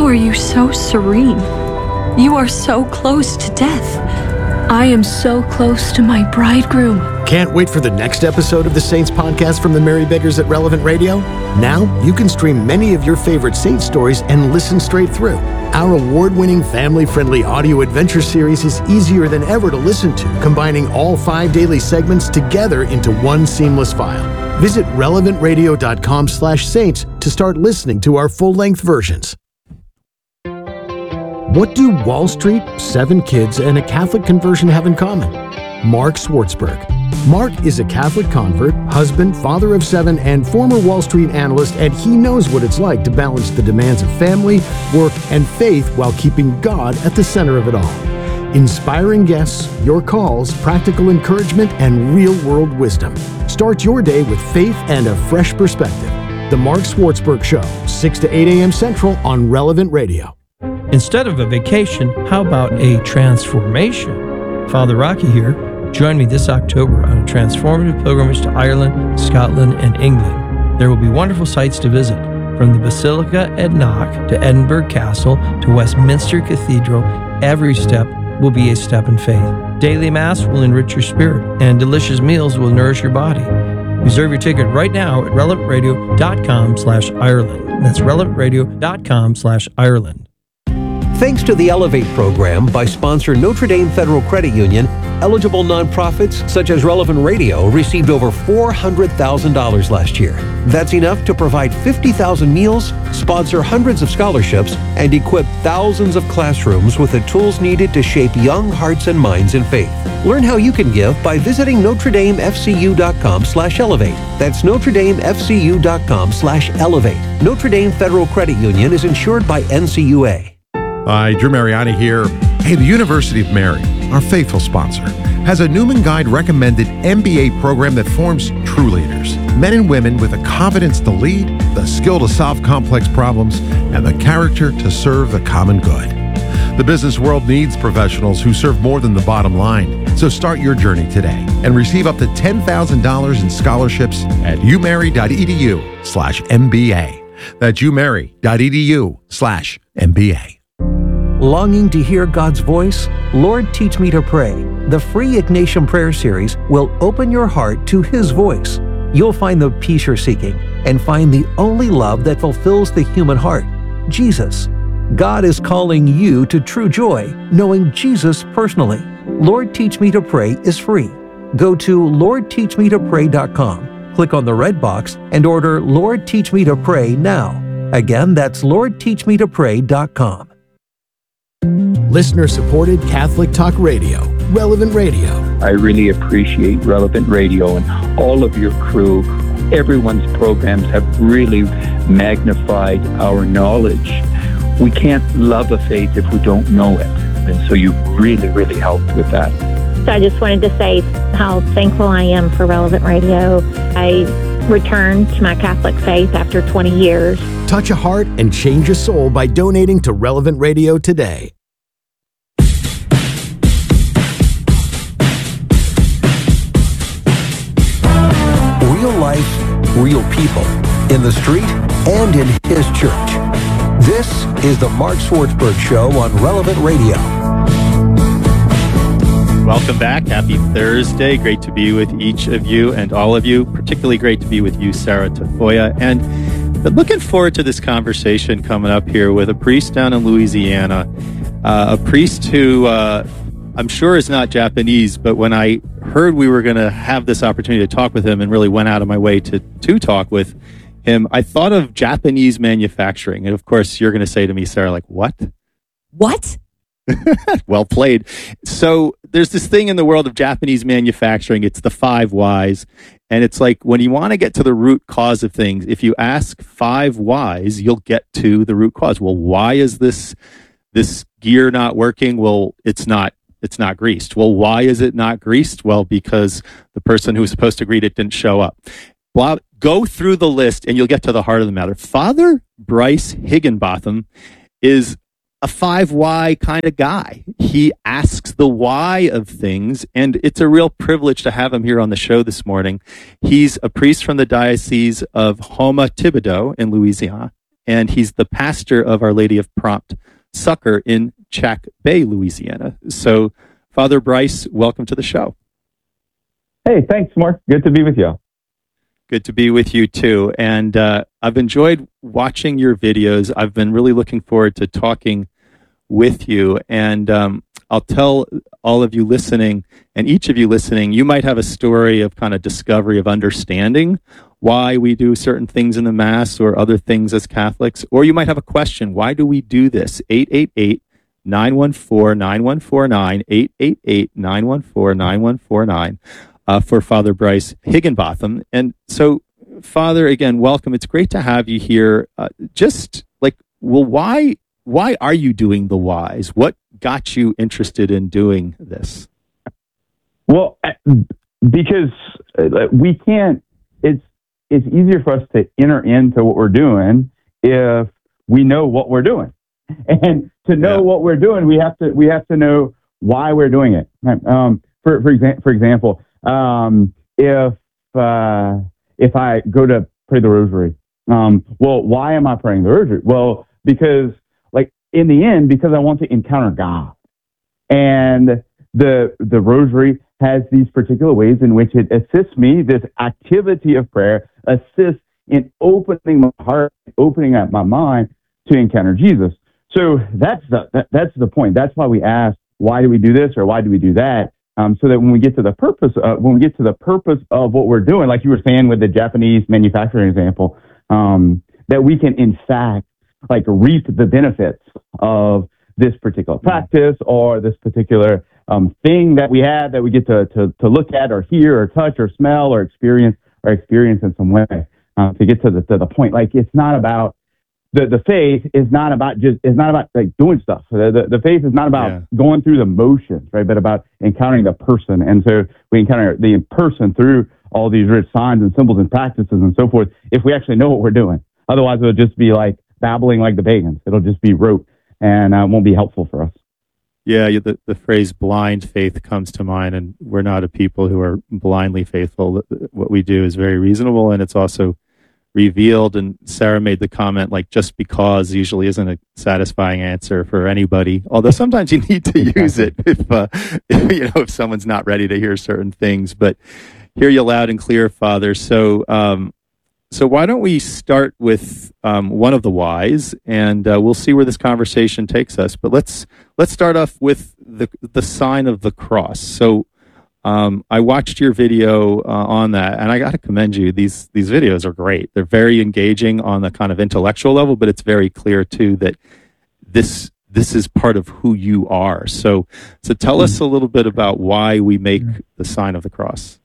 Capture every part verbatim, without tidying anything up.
How are you so serene? You are so close to death. I am so close to my bridegroom. Can't wait for the next episode of the Saints podcast from the Mary Beggars at Relevant Radio? Now you can stream many of your favorite Saints stories and listen straight through. Our award-winning family-friendly audio adventure series is easier than ever to listen to, combining all five daily segments together into one seamless file. Visit relevant radio dot com slash saints to start listening to our full-length versions. What do Wall Street, seven kids, and a Catholic conversion have in common? Mark Swartzberg. Mark is a Catholic convert, husband, father of seven, and former Wall Street analyst, and he knows what it's like to balance the demands of family, work, and faith while keeping God at the center of it all. Inspiring guests, your calls, practical encouragement, and real-world wisdom. Start your day with faith and a fresh perspective. The Mark Swartzberg Show, six to eight a.m. Central on Relevant Radio. Instead of a vacation, how about a transformation? Father Rocky here. Join me this October on a transformative pilgrimage to Ireland, Scotland, and England. There will be wonderful sights to visit, from the Basilica at Knock to Edinburgh Castle to Westminster Cathedral. Every step will be a step in faith. Daily Mass will enrich your spirit, and delicious meals will nourish your body. Reserve your ticket right now at relevant radio dot com slash Ireland. That's relevant radio dot com slash Ireland. Thanks to the Elevate program by sponsor Notre Dame Federal Credit Union, eligible nonprofits such as Relevant Radio received over four hundred thousand dollars last year. That's enough to provide fifty thousand meals, sponsor hundreds of scholarships, and equip thousands of classrooms with the tools needed to shape young hearts and minds in faith. Learn how you can give by visiting notre dame f c u dot com slash elevate. That's notre dame f c u dot com slash elevate. Notre Dame Federal Credit Union is insured by N C U A. Hi, Drew Mariani here. Hey, the University of Mary, our faithful sponsor, has a Newman Guide recommended M B A program that forms true leaders. Men and women with the confidence to lead, the skill to solve complex problems, and the character to serve the common good. The business world needs professionals who serve more than the bottom line. So start your journey today and receive up to ten thousand dollars in scholarships at umary.edu slash MBA. That's umary.edu slash MBA. Longing to hear God's voice? Lord, Teach Me to Pray. The free Ignatian Prayer Series will open your heart to His voice. You'll find the peace you're seeking and find the only love that fulfills the human heart, Jesus. God is calling you to true joy, knowing Jesus personally. Lord, Teach Me to Pray is free. Go to lord teach me to pray dot com, click on the red box, and order Lord, Teach Me to Pray now. Again, that's lord teach me to pray dot com. Listener-supported Catholic Talk Radio, Relevant Radio. I really appreciate Relevant Radio and all of your crew. Everyone's programs have really magnified our knowledge. We can't love a faith if we don't know it. And so you really, really helped with that. So I just wanted to say how thankful I am for Relevant Radio. I returned to my Catholic faith after twenty years. Touch a heart and change a soul by donating to Relevant Radio today. Real life, real people, in the street and in His church. This is the Mark Swartzberg Show on Relevant Radio. Welcome back. Happy Thursday. Great to be with each of you and all of you. Particularly great to be with you, Sarah Tafoya. And looking forward to this conversation coming up here with a priest down in Louisiana. Uh, a priest who uh, I'm sure is not Japanese, but when I heard we were going to have this opportunity to talk with him and really went out of my way to, to talk with him, I thought of Japanese manufacturing. And of course, you're going to say to me, Sarah, like, what? What? Well played. So there's this thing in the world of Japanese manufacturing. It's the five whys. And it's like when you want to get to the root cause of things, if you ask five whys, you'll get to the root cause. Well, why is this this gear not working? Well, it's not it's not greased. Well, why is it not greased? Well, because the person who was supposed to greet it didn't show up. Blah, go through the list and you'll get to the heart of the matter. Father Bryce Higginbotham is a five why kind of guy. He asks the why of things, and it's a real privilege to have him here on the show this morning. He's a priest from the Diocese of Houma-Thibodaux in Louisiana, and he's the pastor of Our Lady of Prompt Succor in Chack Bay, Louisiana. So, Father Bryce, welcome to the show. Hey, thanks, Mark. Good to be with you. Good to be with you too. And uh, I've enjoyed watching your videos. I've been really looking forward to talking with you. And um, I'll tell all of you listening, and each of you listening, you might have a story of kind of discovery of understanding why we do certain things in the Mass or other things as Catholics. Or you might have a question. Why do we do this? eight eight eight, nine one four, nine one four nine, eight eight eight, nine one four, nine one four nine. Uh, for Father Bryce Higginbotham. And so, Father, again, welcome. It's great to have you here. Uh, just like, well, why why are you doing the whys? What got you interested in doing this? Well, because we can't, it's, it's easier for us to enter into what we're doing if we know what we're doing. And to know yeah. what we're doing, we have to, we have to know why we're doing it. Um, for, for, exa- for example, Um, if, uh, if I go to pray the rosary, um, well, why am I praying the rosary? Well, because like in the end, because I want to encounter God, and the, the rosary has these particular ways in which it assists me. This activity of prayer assists in opening my heart, opening up my mind to encounter Jesus. So that's the, that, that's the point. That's why we ask, why do we do this? Or why do we do that? Um, so that when we get to the purpose, uh, when we get to the purpose of what we're doing, like you were saying with the Japanese manufacturing example, um, that we can in fact like reap the benefits of this particular practice or this particular um, thing that we have that we get to, to to look at or hear or touch or smell or experience or experience in some way uh, to get to the to the point. Like it's not about The, the faith is not about just, it's not about like doing stuff. The, the, the faith is not about yeah. going through the motions, right? But about encountering the person. And so we encounter the person through all these rich signs and symbols and practices and so forth, if we actually know what we're doing. Otherwise, it'll just be like babbling like the pagans. It'll just be rote and uh, won't be helpful for us. Yeah, the, the phrase blind faith comes to mind, and we're not a people who are blindly faithful. What we do is very reasonable, and it's also revealed. And Sarah made the comment, like, just because usually isn't a satisfying answer for anybody, although sometimes you need to use it if, uh, if you know if someone's not ready to hear certain things. But hear you loud and clear, Father. So um so why don't we start with um one of the whys, and uh, we'll see where this conversation takes us. But let's let's start off with the the sign of the cross. So Um, I watched your video uh, on that, and I got to commend you. These these videos are great. They're very engaging on the kind of intellectual level, but it's very clear too that this this is part of who you are. So so tell us a little bit about why we make the sign of the cross.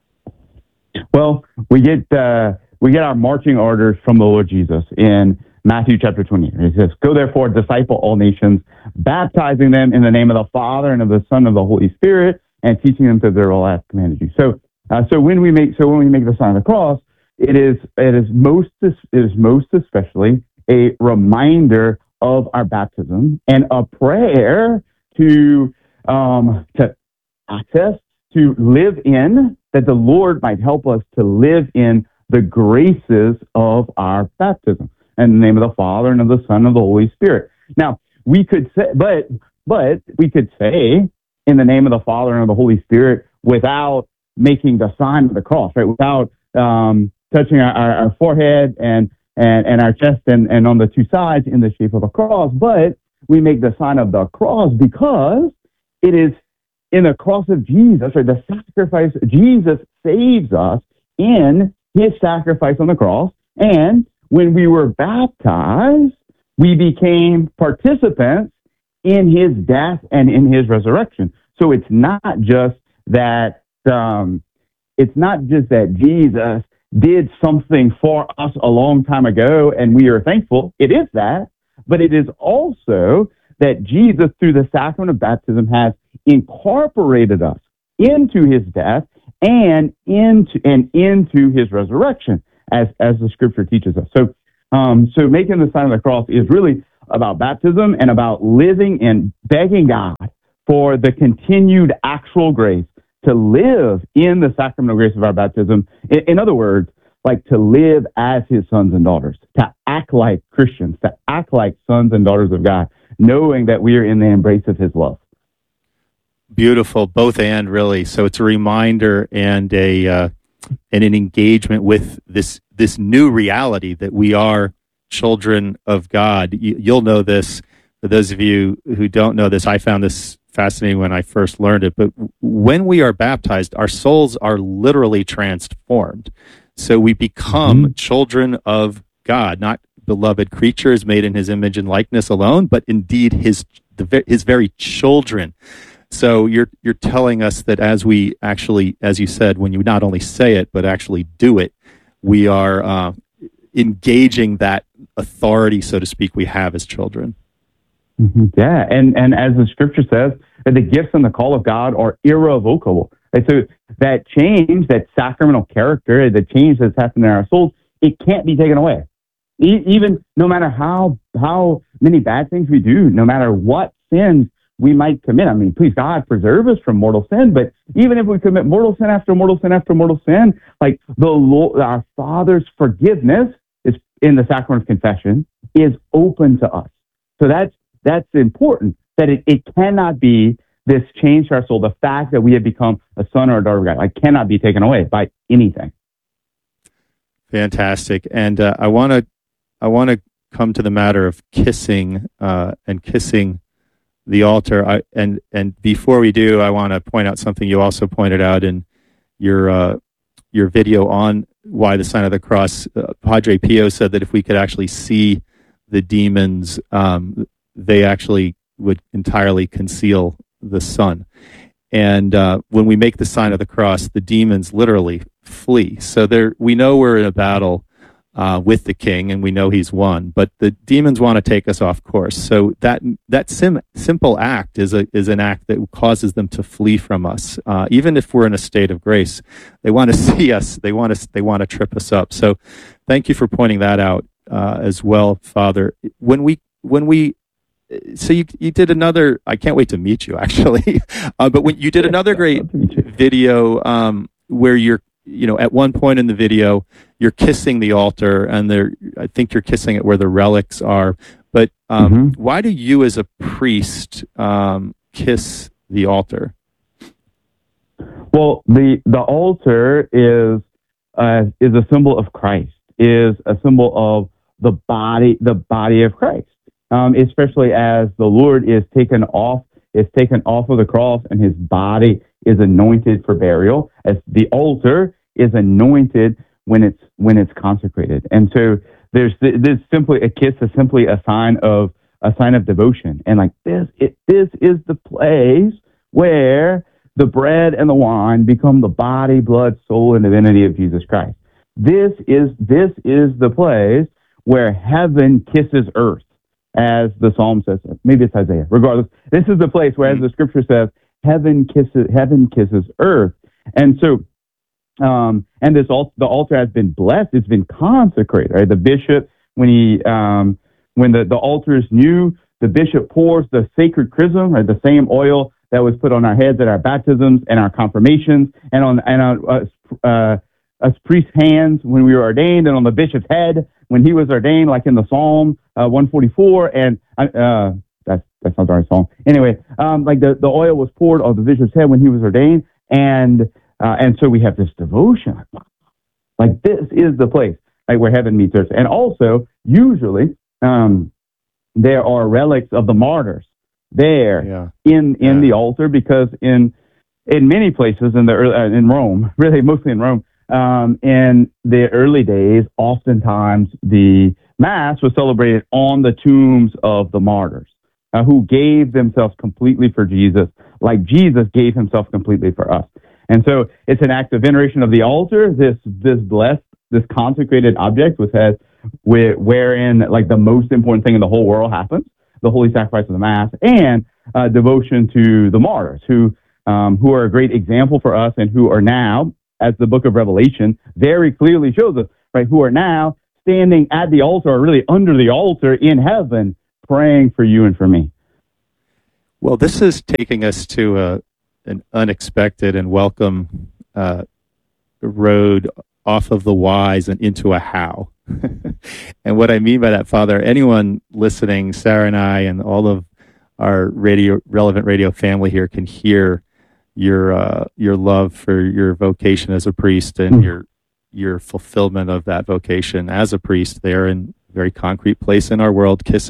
Well, we get uh, we get our marching orders from the Lord Jesus in Matthew chapter twenty. It says, "Go therefore, disciple all nations, baptizing them in the name of the Father and of the Son and of the Holy Spirit, and teaching them to observe all I have commanded you." So, uh, so when we make so when we make the sign of the cross, it is it is most it is most especially a reminder of our baptism and a prayer to um, to access to live in, that the Lord might help us to live in the graces of our baptism, in the name of the Father and of the Son and of the Holy Spirit. Now we could say, but but we could say, in the name of the Father and of the Holy Spirit, without making the sign of the cross, right? Without um, touching our, our, our forehead and, and, and our chest and, and on the two sides in the shape of a cross. But we make the sign of the cross because it is in the cross of Jesus, or the sacrifice. Jesus saves us in his sacrifice on the cross. And when we were baptized, we became participants in his death and in his resurrection. So it's not just that um, it's not just that Jesus did something for us a long time ago and we are thankful. It is that, but it is also that Jesus, through the sacrament of baptism, has incorporated us into his death and into and into his resurrection, as as the scripture teaches us. So, um, so making the sign of the cross is really about baptism and about living and begging God for the continued actual grace to live in the sacramental grace of our baptism. In, in other words, like to live as his sons and daughters, to act like Christians, to act like sons and daughters of God, knowing that we are in the embrace of his love. Beautiful, both and really. So it's a reminder and a uh, and an engagement with this this new reality that we are children of God. You, you'll know this. For those of you who don't know this, I found this fascinating when I first learned it. But when we are baptized, our souls are literally transformed. So we become mm-hmm. children of God, not beloved creatures made in his image and likeness alone, but indeed his the, his very children. So you're you're telling us that as we actually, as you said, when you not only say it but actually do it, we are uh, engaging that authority, so to speak, we have as children. Mm-hmm. Yeah, and and as the scripture says, that the gifts and the call of God are irrevocable. And so that change, that sacramental character, the change that's happened in our souls, it can't be taken away. E- even no matter how how many bad things we do, no matter what sins we might commit. I mean, please God preserve us from mortal sin. But even if we commit mortal sin after mortal sin after mortal sin, like the Lord, our Father's forgiveness is in the sacrament of confession is open to us. So that's that's important. That it, it cannot be this change to our soul. The fact that we have become a son or a daughter of God, like, cannot be taken away by anything. Fantastic. And uh, I want to I want to come to the matter of kissing uh, and kissing the altar. I, and and before we do, I want to point out something you also pointed out in your uh, your video on why the sign of the cross. Uh, Padre Pio said that if we could actually see the demons, um, they actually would entirely conceal the sun. And uh, when we make the sign of the cross, the demons literally flee. So there, we know we're in a battle uh, with the king, and we know he's won. But the demons want to take us off course. So that that sim- simple act is a is an act that causes them to flee from us. Uh, even if we're in a state of grace, they want to see us. They want to they want to trip us up. So, thank you for pointing that out uh, as well, Father. When we when we So you you did another. I can't wait to meet you, actually. Uh, but when you did another great video um, where you're, you know, at one point in the video you're kissing the altar, and there, I think you're kissing it where the relics are. But um, mm-hmm. why do you, as a priest, um, kiss the altar? Well, the the altar is uh, is a symbol of Christ. Is a symbol of the body, the body of Christ. Um, especially as the Lord is taken off, is taken off of the cross, and his body is anointed for burial, as the altar is anointed when it's when it's consecrated. And so there's this simply a kiss is simply a sign of a sign of devotion. And like this, it, this is the place where the bread and the wine become the body, blood, soul, and divinity of Jesus Christ. This is this is the place where heaven kisses earth, as the psalm says. Maybe it's Isaiah. Regardless, this is the place where, as the scripture says, heaven kisses heaven kisses earth. And so, um, and this al- the altar has been blessed. It's been consecrated. Right, the bishop, when he um, when the, the altar is new, the bishop pours the sacred chrism, right, the same oil that was put on our heads at our baptisms and our confirmations, and on and on us, uh, us priests' hands when we were ordained, and on the bishop's head when he was ordained, like in the Psalm uh, one forty-four, and uh, that's that's not the right Psalm. Anyway, um, like the, the oil was poured on the bishop's head when he was ordained, and uh, and so we have this devotion. Like this is the place, like where heaven meets earth. And also, usually, um, there are relics of the martyrs there yeah. in in yeah. the altar, because in in many places in the uh, in Rome, really mostly in Rome, um, in the early days, oftentimes the Mass was celebrated on the tombs of the martyrs uh, who gave themselves completely for Jesus, like Jesus gave himself completely for us. And so it's an act of veneration of the altar, this this blessed, this consecrated object, which has where, wherein like the most important thing in the whole world happens, the holy sacrifice of the Mass, and uh, devotion to the martyrs, who um, who are a great example for us, and who are now, as the book of Revelation very clearly shows us, right, who are now standing at the altar, or really under the altar in heaven, praying for you and for me. Well, this is taking us to a, an unexpected and welcome uh, road off of the whys and into a how. And what I mean by that, Father, anyone listening, Sarah and I and all of our radio relevant radio family here can hear your uh, your love for your vocation as a priest and mm. your your fulfillment of that vocation as a priest there in a very concrete place in our world, Kissimmee.